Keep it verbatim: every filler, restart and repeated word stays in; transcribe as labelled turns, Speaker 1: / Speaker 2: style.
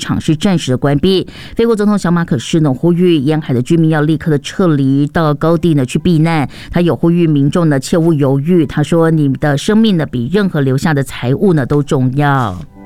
Speaker 1: 场是暂时的关闭。菲国总统小马可是呢呼吁沿海的居民要立刻的撤离到高地呢去避难。他有呼吁民众呢切勿犹豫，他说你的生命呢比任何留下的财物呢都重要。